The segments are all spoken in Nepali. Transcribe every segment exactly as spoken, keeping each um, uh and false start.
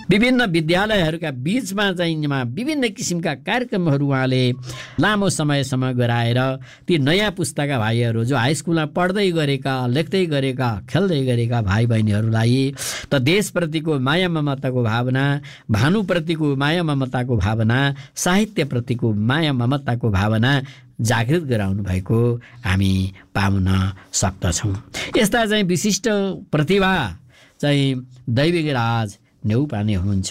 विभिन्न विद्यालयहरूका बीचमा चाहिँ विभिन्न किसिमका कार्यक्रमहरू उहाँले लामो समयसम्म गराएर ती नयाँ पुस्ताका भाइहरू जो हाई स्कुलमा पढ्दै गरेका, लेख्दै गरेका, खेल्दै गरेका भाइ बहिनीहरूलाई त देशप्रतिको माया ममताको भावना, भानुप्रतिको माया ममताको भावना, साहित्यप्रतिको माया ममताको भावना जागृत गराउनु भएको हामी पाउन सक्दछौँ। यस्ता चाहिँ विशिष्ट प्रतिभा चाहिँ दैविक राज नेउपाने हुनुहुन्छ।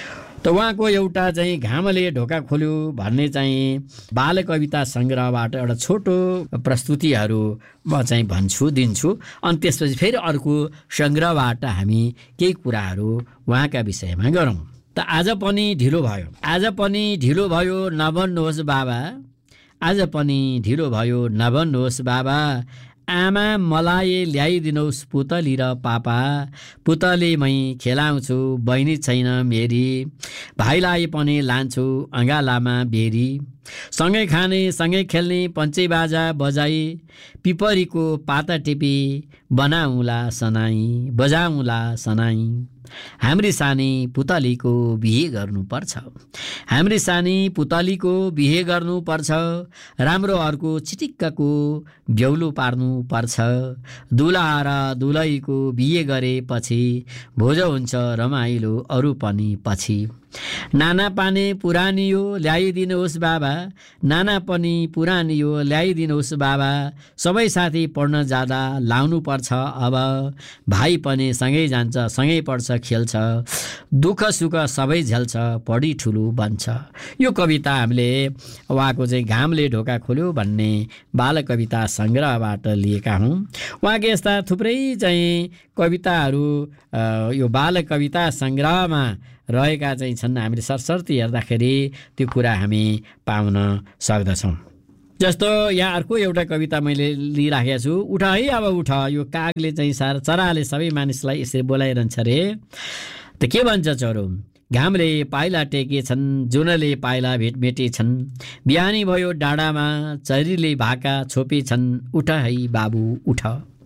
त उहाँको एउटा चाहिँ घामले ढोका खोल्यो भन्ने चाहिँ बाल कविता सङ्ग्रहबाट एउटा छोटो प्रस्तुतिहरू म चाहिँ भन्छु दिन्छु। अनि त्यसपछि फेरि अर्को सङ्ग्रहबाट हामी केही कुराहरू उहाँका विषयमा गरौँ। त आज पनि ढिलो भयो, आज पनि ढिलो भयो नभन्नुहोस् बाबा, आज पनि ढिलो भयो नभन्नुहोस् बाबा, आमा मलाई ल्याइदिनुहोस् पुतली र पापा, पुतली मै खेलाउँछु बहिनी छैन मेरी, भाइलाई पनि लान्छु अँगालामा बेरी, सँगै खाने सँगै खेल्ने पञ्चे बाजा बजाई, पिपरीको पाता टिपी बनाउँला सनाई, बजाउँला सनाई, हाम्री सानी पुतलीको बिहे गर्नुपर्छ, हाम्री सानी पुतलीको बिहे गर्नुपर्छ, राम्रो अर्को चिटिक्कको ब्यौलो पार्नु पर्छ, दुला र दुलहीको बिहे गरेपछि भोज हुन्छ रमाइलो अरू पनि पछि, नाना पानी पुरानी हो ल्याइदिनुहोस् बाबा, नाना पनि पुरानी हो ल्याइदिनुहोस् बाबा, सबै साथी पढ्न जाँदा लाउनु पर्छ अब, भाइ पनि सँगै जान्छ सँगै पढ्छ खेल्छ, दुःख सुख सबै झेल्छ पढी ठुलो बन्छ। यो कविता हामीले उहाँको चाहिँ घामले ढोका खोल्यो भन्ने बाल कविता सङ्ग्रहबाट लिएका हौँ। उहाँको यस्ता थुप्रै चाहिँ कविताहरू यो बाल कविता सङ्ग्रहमा रहेका चाहिँ छन्। हामीले सरसर्ती हेर्दाखेरि त्यो कुरा हामी पाउन सक्दछौँ। जस्तो यहाँ अर्को एउटा कविता मैले लिइराखेको छु, उठ है अब उठ, यो कागले चाहिँ सारा चराले सबै मानिसलाई यसरी बोलाइरहन्छ रे। त के भन्छ चरो, घामले पाइला टेके छन्, जुनले पाइला भेटमेटे छन्, बिहानी भयो डाँडामा चरीले भाका छोपे छन्, उठ है बाबु उठ,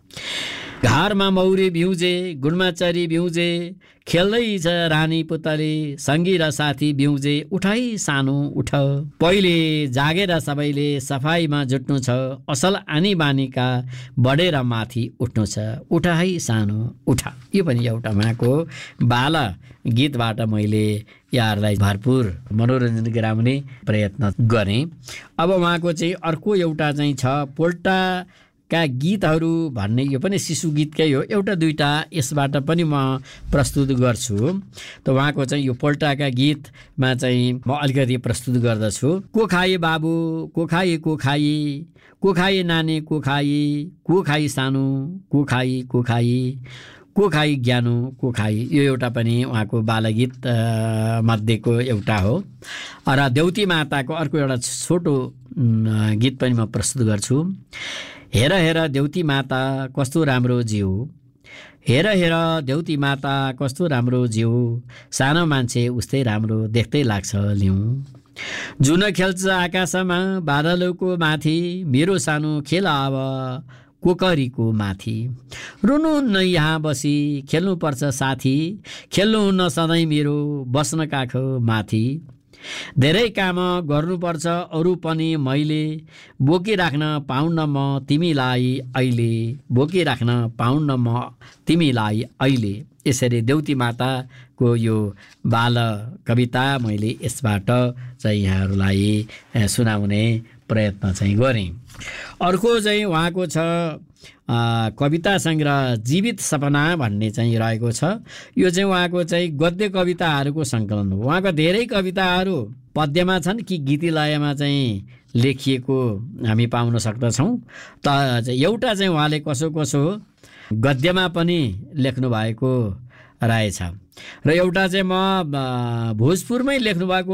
घरमा मौरी बिउजे गुणमा चरी बिउजे, खेल्दैछ रानी पुतली सङ्गी र साथी बिउजे, उठाइ सानो उठ, पहिले जागेर सबैले सफाइमा जुट्नु छ, असल आनी बानीका बढेर माथि उठ्नु छ, उठाइ सानो उठ। यो पनि एउटा उहाँको बाल गीतबाट मैले यहाँहरूलाई भरपुर मनोरञ्जन गराउने प्रयत्न गरेँ। अब उहाँको चाहिँ अर्को एउटा चाहिँ छ पोल्टा का गीतहरू भन्ने, यो पनि शिशु गीतकै हो, एउटा दुईटा यसबाट पनि म प्रस्तुत गर्छु। त उहाँको चाहिँ यो पोल्टाका गीतमा चाहिँ म अलिकति प्रस्तुत गर्दछु। को खाए बाबु को खाए को खाए, को खाए नानी को खाए, को खाए सानो को खाए को खाए, को खाए ज्ञानो को खाए, यो एउटा पनि उहाँको बालगीत मध्येको एउटा हो। र देउती माताको अर्को एउटा छोटो गीत पनि म प्रस्तुत गर्छु। हेर हेर देउती माता कस्तो राम्रो जिउ, हेर हेर देउती माता कस्तो राम्रो जिउ, सानो मान्छे उस्तै राम्रो देख्दै लाग्छ लिउँ, जुन खेल्छ आकाशमा बादलको माथि, मेरो सानो खेल अब कोकरीको माथि, रुनु न यहाँ बसी खेल्नुपर्छ साथी, खेल्नु न सधैँ मेरो बस्न काख माथि, धेरै काम गर्नुपर्छ अरू पनि मैले, बोकिराख्न पाउन्न म तिमीलाई अहिले, बोकिराख्न पाउन्न म तिमीलाई अहिले। यसरी देउती माताको यो बाल कविता मैले यसबाट चाहिँ यहाँहरूलाई सुनाउने प्रयत्न चाहिँ गरेँ। अर्को चाहिँ उहाँको छ कविता सङ्ग्रह जीवित सपना भन्ने चाहिँ रहेको छ। यो चाहिँ उहाँको चाहिँ गद्य कविताहरूको सङ्कलन हो। उहाँको धेरै कविताहरू पद्यमा छन् कि गीती लयमा चाहिँ लेखिएको हामी पाउन सक्दछौँ। त एउटा चाहिँ उहाँले कसो कसो गद्यमा पनि लेख्नु भएको रहेछ र एउटा चाहिँ म भोजपुरमै लेख्नुभएको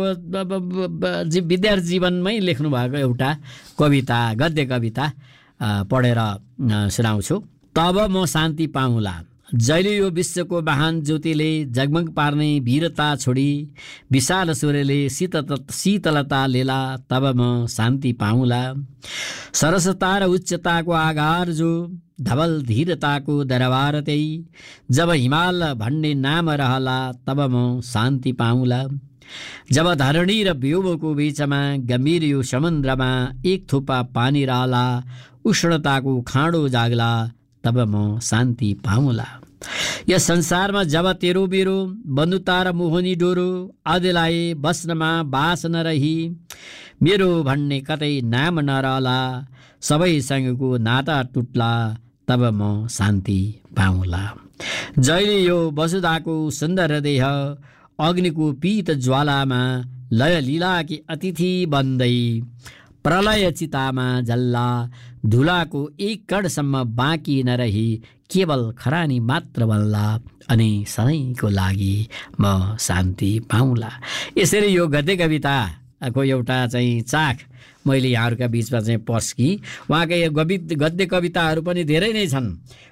विद्यार्थी जीवनमै लेख्नुभएको एउटा कविता गद्य कविता पढेर सुनाउँछु। तब म शान्ति पाउँला जहिले यो विश्वको महान ज्योतिले जगमग पार्ने वीरता छोडी विशाल सूर्यले शीत शीतलता लेला तब म शान्ति पाउँला। सरसता र उच्चताको आगार जो धवल धीरताको दरबार त्यही जब हिमाल भन्ने नाम रहला तब म शान्ति पाउँला। जब धरणी र व्योमको बीचमा गम्भीर यो समुद्रमा एक थोपा पानी रहला उष्णताको खाँडो जाग्ला तब म शान्ति पाउँला। यस संसारमा जब तेरो मेरो बन्धुता र मोहनी डोरो आदिलाई बस्नमा बास नरही मेरो भन्ने कतै नाम नरहला सबैसँगको नाता टुट्ला तब म शान्ति पाउँला। जहिले यो वसुधाको सुन्दर देह अग्निको पीत ज्वालामा लय लीला कि अतिथि बन्दै प्रलय चितामा जल्ला धुलाको एक कणसम्म बाँकी नरही केवल खरानी मात्र बन्ला अनि सधैँको लागि म शान्ति पाउँला। यसरी यो गद्य कविताको एउटा चाहिँ चाख मैले यहाँहरूका बिचमा चाहिँ पस्की। उहाँका यो गद्य कविताहरू पनि धेरै नै छन्।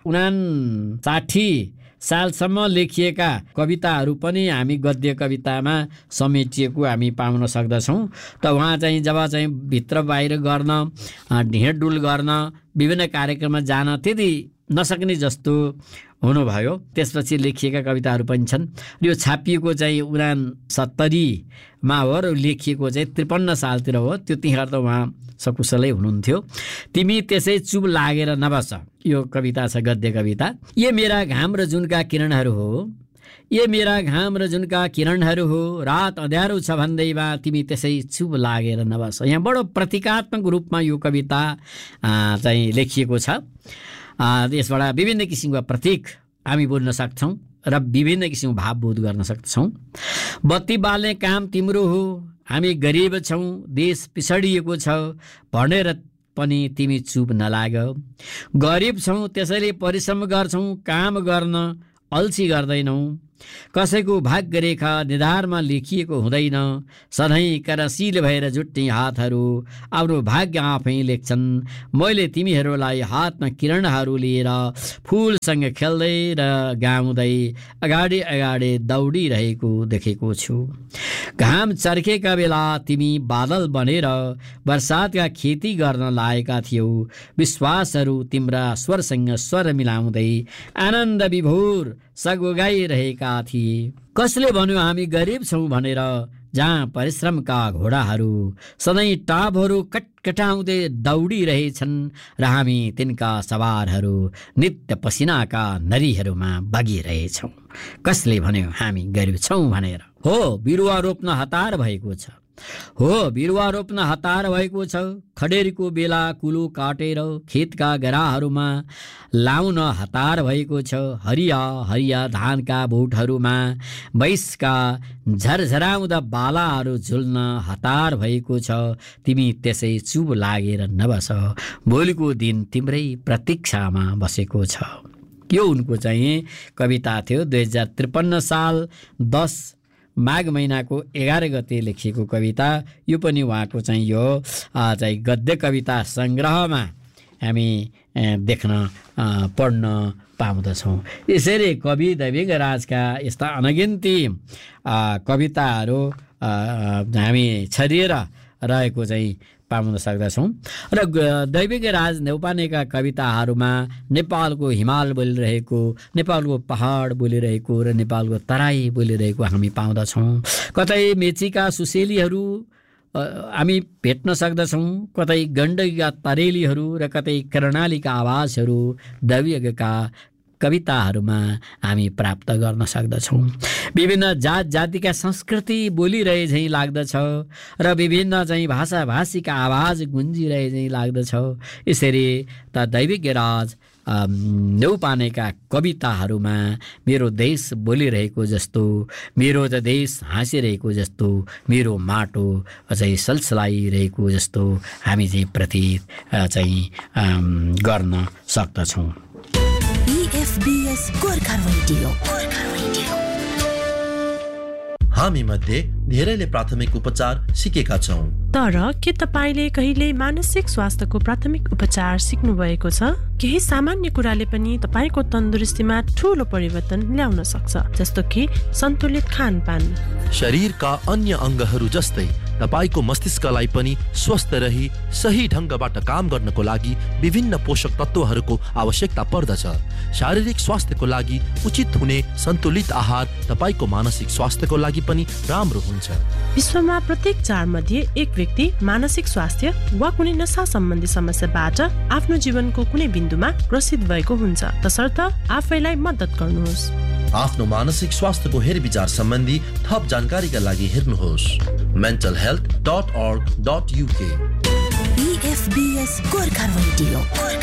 उनासाठी सालसम्म लेखिएका कविताहरू पनि हामी गद्य कवितामा समेटिएको हामी पाउन सक्दछौँ। त उहाँ चाहिँ जब चाहिँ भित्र बाहिर गर्न ढिँडडुल गर्न विभिन्न कार्यक्रममा जान त्यति नसक्ने जस्तो हुनुभयो। त्यसपछि लेखिएका कविताहरू पनि छन्। यो छापिएको चाहिँ उनान सत्तरीमा हो र लेखिएको चाहिँ त्रिपन्न सालतिर हो। त्यो तिहार त उहाँ सकुशलै हुनुहुन्थ्यो। तिमी त्यसै चुप लागेर नबस यो कविता छ गद्य कविता। ये मेरा घाम र जुनका किरणहरू हो ये मेरा घाम र जुनका किरणहरू हो रात अँध्यारो छ भन्दैमा तिमी त्यसै चुप लागेर नबस। यहाँ बडो प्रतीकात्मक रूपमा यो कविता चाहिँ लेखिएको छ। यसबाट विभिन्न किसिमका प्रतीक हामी बोल्न सक्छौँ र विभिन्न किसिमको भावबोध गर्न सक्छौँ। बत्ती बाल्ने काम तिम्रो हो हामी गरिब छौँ देश पिछडिएको छ भनेर पनि तिमी चुप नलाग। गरिब छौँ त्यसैले परिश्रम गर्छौँ काम गर्न अल्छी गर्दैनौँ। कसैको भाग्य रेखा निधारमा लेखिएको हुँदैन। सधैँ करशील भएर जुट्ने हातहरू आफ्नो भाग्य आफै लेख्छन्। मैले तिमीहरूलाई हातमा किरणहरू लिएर फुलसँग खेल्दै र गाउँदै अगाडि अगाडि दौडिरहेको देखेको छु। घाम चर्केका बेला तिमी बादल बनेर बर्सातका खेती गर्न लागेका थियौ। विश्वासहरू तिम्रा स्वरसँग स्वर मिलाउँदै आनन्द विभोर सगोगाइरहेका थिए। कसले भन्यो हामी गरिब छौँ भनेर जहाँ परिश्रमका घोडाहरू सधैँ टापहरू कटकटाउँदै दौडिरहेछन् र हामी तिनका सवारहरू नित्य पसिनाका नरीहरूमा बगिरहेछौँ। कसले भन्यो हामी गरिब छौँ भनेर। हो बिरुवा रोप्न हतार भएको छ हो बिरुवा रोप्न हतार भएको छ। खडेरीको बेला कुलो काटेर खेतका गराहरूमा लाउन हतार भएको छ। हरिया हरिया धानका बोटहरूमा बैसका झरझराउँदा बालाहरू झुल्न हतार भएको छ। तिमी त्यसै चुप लागेर नबस भोलिको दिन तिम्रै प्रतीक्षामा बसेको छ। यो उनको चाहिँ कविता थियो। दुई हजार त्रिपन्न साल दस माघ महिनाको एघार गते लेखिएको कविता। यो पनि उहाँको चाहिँ यो चाहिँ गद्य कविता सङ्ग्रहमा हामी देख्न पढ्न पाउँदछौँ। यसरी कवि दैविक राजका यस्ता अनगिन्ती कविताहरू हामी छरिएर रहेको चाहिँ पाउन सक्दछौँ। र दैविक राज नेउपानेका कविताहरूमा नेपालको हिमाल बोलिरहेको, नेपालको पहाड बोलिरहेको र नेपालको तराई बोलिरहेको हामी पाउँदछौँ। कतै मेचीका सुसेलीहरू हामी भेट्न सक्दछौँ, कतै गण्डकीका तरेलीहरू र कतै कर्णालीका आवाजहरू दैविकका कविताहरूमा हामी प्राप्त गर्न सक्दछौँ। विभिन्न जात जातिका संस्कृति बोलिरहे झैँ लाग्दछ र विभिन्न चाहिँ भाषा भाषीका आवाज गुन्जिरहे झैँ लाग्दछ। यसरी त दैविक राज नेउपानेका कविताहरूमा मेरो देश बोलिरहेको जस्तो, मेरो त देश हाँसिरहेको जस्तो, मेरो माटो चाहिँ सलसलाइरहेको जस्तो हामी चाहिँ प्रतीत चाहिँ गर्न सक्दछौँ। FBS Gorkha radio. हामी मध्ये धेरैले प्राथमिक उपचार सिकेका छौं। तर के तपाईले कहिले मानसिक स्वास्थ्यको प्राथमिक उपचार सिक्नु भएको छ? केही सामान्य कुराले पनि तपाईको तन्दुरुस्तीमा ठूलो परिवर्तन ल्याउन सक्छ, जस्तो कि सन्तुलित खानपान। शरीरका अन्य अङ्गहरू जस्तै तपाईको मस्तिष्कलाई पनि स्वस्थ रही सही ढंगबाट काम गर्नको लागि विभिन्न पोषक तत्वहरूको आवश्यकता पर्दछ। शारीरिक स्वास्थ्यको लागि उचित हुने सन्तुलित आहार तपाईको मानसिक स्वास्थ्यको लागि पनि राम्रो हुन्छ। विश्वमा प्रत्येक चार मध्ये एक व्यक्ति मानसिक स्वास्थ्य वा कुनै नशा सम्बन्धी समस्याबाट आफ्नो जीवनको कुनै बिन्दुमा ग्रसित भएको हुन्छ। तसर्थ आफैलाई मद्दत गर्नुहोस्। आफ्नो मानसिक स्वास्थ्यको हेरविचार सम्बन्धी थप जानकारीका लागि हेर्नुहोस् mental health dot org dot uk। B F B S Gorkha radio.